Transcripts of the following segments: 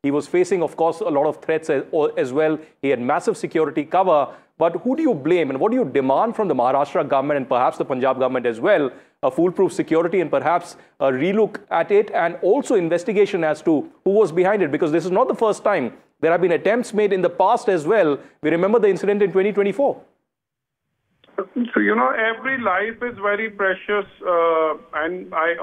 He was facing, of course, a lot of threats as well. He had massive security cover. But who do you blame and what do you demand from the Maharashtra government and perhaps the Punjab government as well? A foolproof security and perhaps a relook at it, and also investigation as to who was behind it, because this is not the first time. There have been attempts made in the past as well. We remember the incident in 2024. So, every life is very precious, and I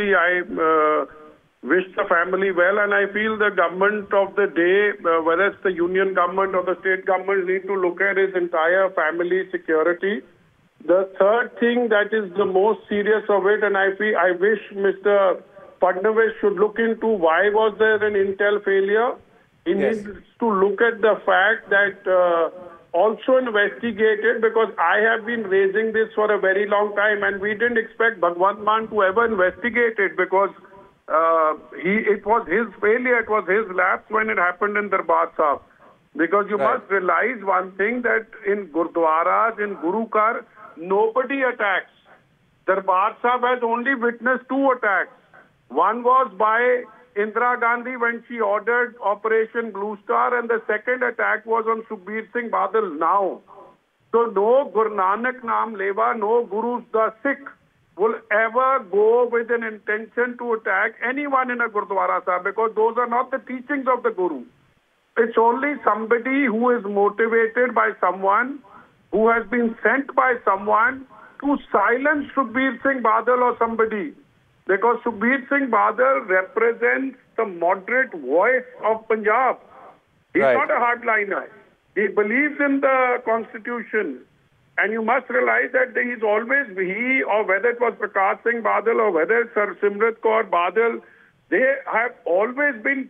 wish the family well, and I feel the government of the day, whether it's the union government or the state government, need to look at his entire family security. The third thing that is the most serious of it, and I wish Mr. Fadnavis should look into why was there an Intel failure. He needs to look at the fact that also investigated, because I have been raising this for a very long time, and we didn't expect Bhagwant Mann to ever investigate it, because it was his failure, it was his lapse when it happened in Darbar Sahib. Because you must realize one thing, that in Gurdwaras, in Guru Ghar, nobody attacks. Darbar Sahib has only witnessed 2 attacks. One was by Indira Gandhi when she ordered Operation Blue Star, and the second attack was on Sukhbir Singh Badal now. So no Guru Nanak Naam Leva, no Gurus, the Sikh will ever go with an intention to attack anyone in a Gurdwara Sahib, because those are not the teachings of the Guru. It's only somebody who is motivated by someone, who has been sent by someone to silence Sukhbir Singh Badal or somebody. Because Sukhbir Singh Badal represents the moderate voice of Punjab. He's not a hardliner. He believes in the constitution. And you must realize that he's always, or whether it was Prakash Singh Badal or whether it's Simrat Kaur Badal, they have always been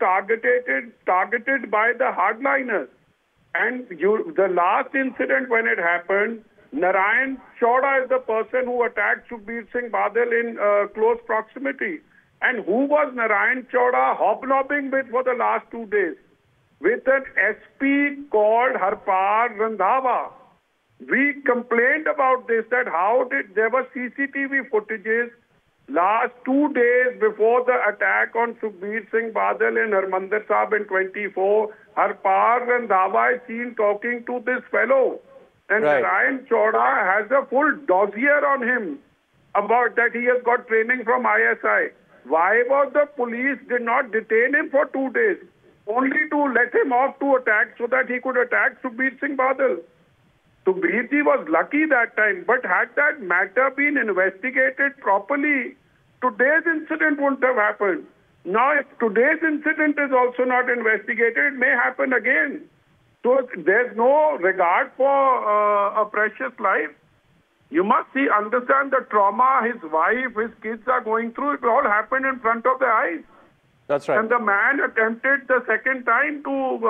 targeted by the hardliners. And the last incident when it happened, Narayan Chauda is the person who attacked Sukhbir Singh Badal in close proximity. And who was Narayan Chauda hobnobbing with for the last 2 days? With an SP called Harpal Randhawa. We complained about this, that there were CCTV footages last 2 days before the attack on Sukhbir Singh Badal in Harmandir Sahib in 24. Harpal Randhawa is seen talking to this fellow. And Narayan Chauda has a full dossier on him about that he has got training from ISI. Why was the police did not detain him for 2 days? Only to let him off to attack so that he could attack Sukhbir Singh Badal. Sukhbir ji was lucky that time, but had that matter been investigated properly, today's incident wouldn't have happened. Now, if today's incident is also not investigated, it may happen again. So there's no regard for a precious life. You must understand the trauma his wife, his kids are going through. It all happened in front of their eyes. That's right. And the man attempted the second time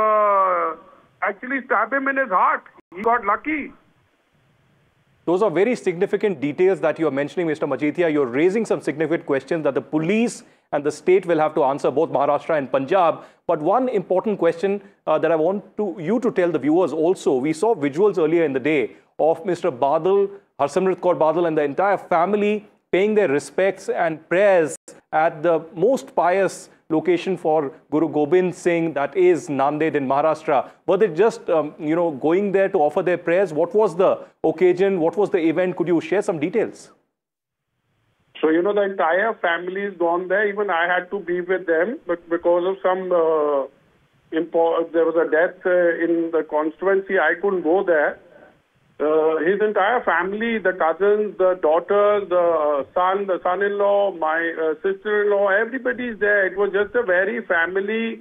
to actually stab him in his heart. He got lucky. Those are very significant details that you are mentioning, Mr. Majeethia. You're raising some significant questions that the police and the state will have to answer, both Maharashtra and Punjab. But one important question that I want you to tell the viewers also. We saw visuals earlier in the day of Mr. Badal, Harsimrat Kaur Badal and the entire family paying their respects and prayers at the most pious location for Guru Gobind Singh, that is Nanded in Maharashtra. Were they just, going there to offer their prayers? What was the occasion? What was the event? Could you share some details? So, the entire family is gone there. Even I had to be with them, but because of some, there was a death in the constituency, I couldn't go there. His entire family, the cousins, the daughters, the son-in-law, my sister-in-law, everybody is there. It was just a very family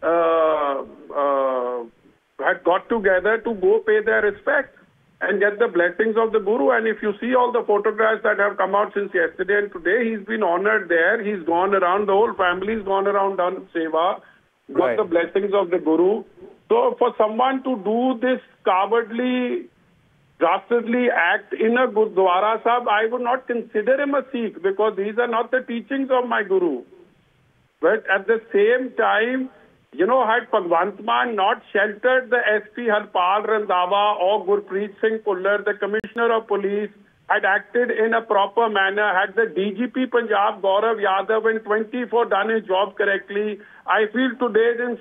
had got together to go pay their respect and get the blessings of the Guru. And if you see all the photographs that have come out since yesterday and today, he's been honored there. He's gone around, the whole family's gone around, done seva, got the blessings of the Guru. So for someone to do this cowardly, dastardly act in a Gurdwara Sahib, I would not consider him a Sikh, because these are not the teachings of my Guru. But at the same time, had Bhagwant Mann not sheltered the SP Harpal Randhawa or Gurpreet Singh Pullar, the Commissioner of Police, had acted in a proper manner, had the DGP Punjab Gaurav Yadav in 24 done his job correctly, I feel today's